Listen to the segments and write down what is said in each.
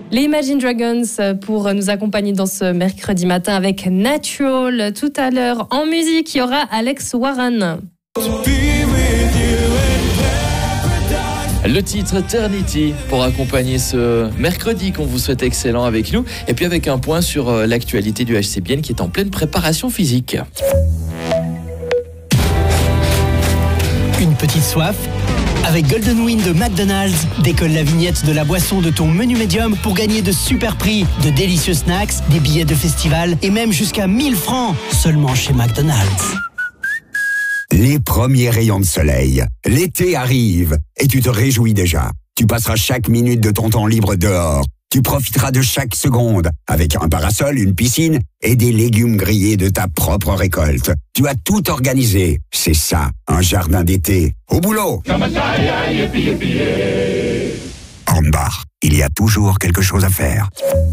Les Imagine Dragons pour nous accompagner dans ce mercredi matin avec Natural. Tout à l'heure, en musique, il y aura Alex Warren. Le titre Eternity pour accompagner ce mercredi qu'on vous souhaite excellent avec nous. Et puis avec un point sur l'actualité du HC Bienne qui est en pleine préparation physique. Une petite soif? Avec Golden Win de McDonald's, décolle la vignette de la boisson de ton menu médium pour gagner de super prix, de délicieux snacks, des billets de festival et même jusqu'à 1000 francs seulement chez McDonald's. Les premiers rayons de soleil. L'été arrive et tu te réjouis déjà. Tu passeras chaque minute de ton temps libre dehors. Tu profiteras de chaque seconde avec un parasol, une piscine et des légumes grillés de ta propre récolte. Tu as tout organisé. C'est ça, un jardin d'été. Au boulot! Hornbach, il y a toujours quelque chose à faire.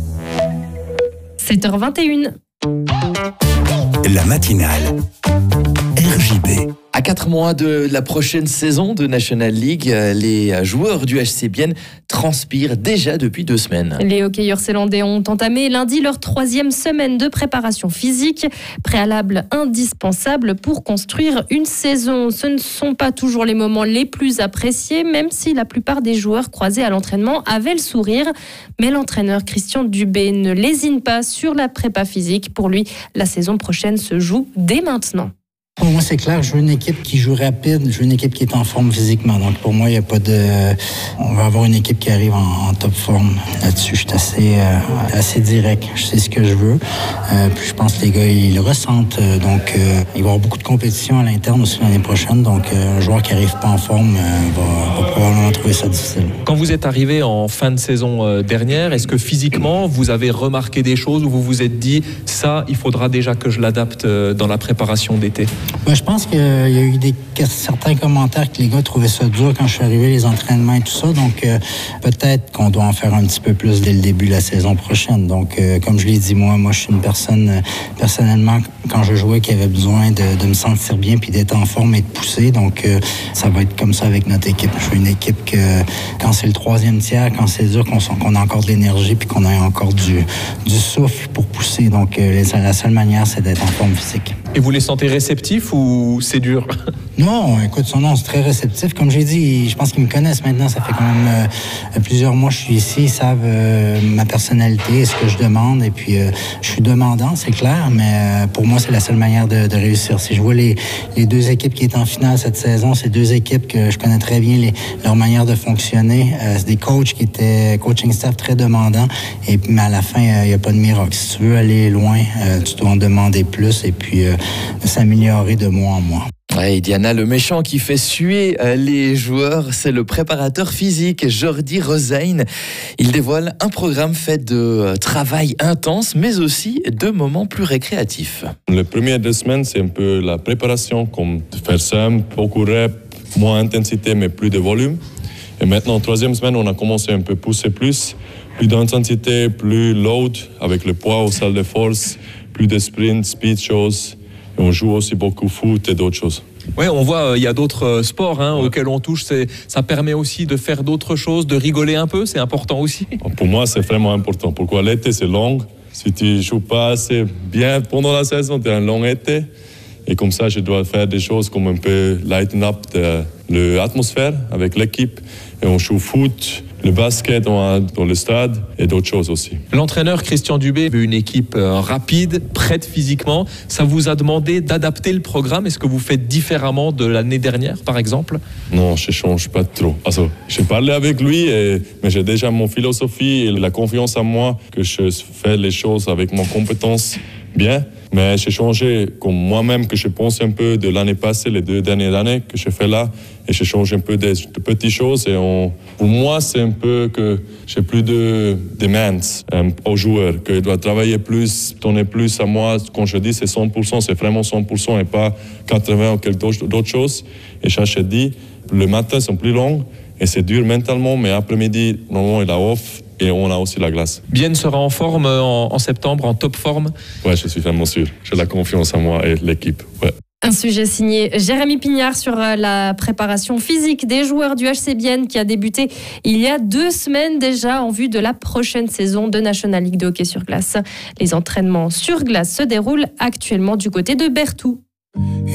7h21. La matinale. RJB. À 4 mois de la prochaine saison de National League, les joueurs du HC Bienne transpirent déjà depuis 2 semaines. Les hockeyeurs zélandais ont entamé lundi leur 3e semaine de préparation physique, préalable indispensable pour construire une saison. Ce ne sont pas toujours les moments les plus appréciés, même si la plupart des joueurs croisés à l'entraînement avaient le sourire. Mais l'entraîneur Christian Dubé ne lésine pas sur la prépa physique. Pour lui, la saison prochaine se joue dès maintenant. Pour moi, c'est clair, je veux une équipe qui joue rapide, je veux une équipe qui est en forme physiquement. Donc, pour moi, il n'y a pas de... On va avoir une équipe qui arrive en top forme. Là-dessus, je suis assez direct. Je sais ce que je veux. Puis, je pense que les gars, ils le ressentent. Donc, il va y avoir beaucoup de compétition à l'interne aussi l'année prochaine. Donc, un joueur qui n'arrive pas en forme va probablement trouver ça difficile. Quand vous êtes arrivé en fin de saison dernière, est-ce que physiquement, vous avez remarqué des choses où vous vous êtes dit, ça, il faudra déjà que je l'adapte dans la préparation d'été? Je pense qu'il y a eu certains commentaires que les gars trouvaient ça dur quand je suis arrivé, les entraînements et tout ça. Donc, peut-être qu'on doit en faire un petit peu plus dès le début de la saison prochaine. Donc, comme je l'ai dit, moi, je suis une personne, personnellement, quand je jouais, qui avait besoin de me sentir bien puis d'être en forme et de pousser. Donc, ça va être comme ça avec notre équipe. Je veux une équipe que, quand c'est le 3e tiers, quand c'est dur, qu'on a encore de l'énergie puis qu'on a encore du souffle pour pousser. Donc, la seule manière, c'est d'être en forme physique. Et vous les sentez réceptifs ou c'est dur? Non, écoute, c'est très réceptif. Comme j'ai dit, je pense qu'ils me connaissent maintenant. Ça fait quand même plusieurs mois que je suis ici. Ils savent ma personnalité, ce que je demande. Et puis, je suis demandant, c'est clair. Mais pour moi, c'est la seule manière de réussir. Si je vois les 2 équipes qui étaient en finale cette saison, c'est 2 équipes que je connais très bien leur manière de fonctionner. C'est des coachs qui étaient coaching staff très demandants. Mais à la fin, il n'y a pas de miracle. Si tu veux aller loin, tu dois en demander plus et puis s'améliorer de mois en mois. Ouais, Diana, le méchant qui fait suer les joueurs, c'est le préparateur physique Jordi Rosein. Il dévoile un programme fait de travail intense, mais aussi de moments plus récréatifs. Les premières 2 semaines, c'est un peu la préparation, comme faire simple, beaucoup reps, moins intensité, mais plus de volume. Et maintenant, 3e semaine, on a commencé un peu pousser plus d'intensité, plus load, avec le poids aux salles de force, plus de sprint, speed shows. Et on joue aussi beaucoup foot et d'autres choses. Oui, on voit, il y a d'autres sports auxquels on touche. Ça permet aussi de faire d'autres choses, de rigoler un peu, c'est important aussi. Pour moi, c'est vraiment important. Pourquoi l'été, c'est long. Si tu ne joues pas assez bien pendant la saison, tu as un long été. Et comme ça, je dois faire des choses comme un peu lighten up l'atmosphère avec l'équipe. Et on joue foot, le basket dans le stade et d'autres choses aussi. L'entraîneur Christian Dubé veut une équipe rapide, prête physiquement. Ça vous a demandé d'adapter le programme. Est-ce que vous faites différemment de l'année dernière, par exemple? Non, je ne change pas trop. Also, j'ai parlé avec lui, mais j'ai déjà mon philosophie et la confiance en moi que je fais les choses avec mon compétence bien. Mais j'ai changé comme moi-même, que je pense un peu de l'année passée, les 2 dernières années que je fais là. Et je change un peu de petites choses. Et pour moi, c'est un peu que j'ai plus de demands aux joueurs, qu'ils doivent travailler plus, donner plus à moi. Quand je dis c'est 100%, c'est vraiment 100% et pas 80 ou quelque d'autres choses. Et je dis, le matin, c'est plus long et c'est dur mentalement, mais après-midi, normalement, il a off. Et on a aussi la glace. Bienne sera en forme en septembre, en top forme? Ouais, je suis vraiment sûr. J'ai la confiance en moi et l'équipe. Ouais. Un sujet signé Jérémy Pignard sur la préparation physique des joueurs du HC Bienne qui a débuté il y a 2 semaines déjà en vue de la prochaine saison de National League de hockey sur glace. Les entraînements sur glace se déroulent actuellement du côté de Berthoud.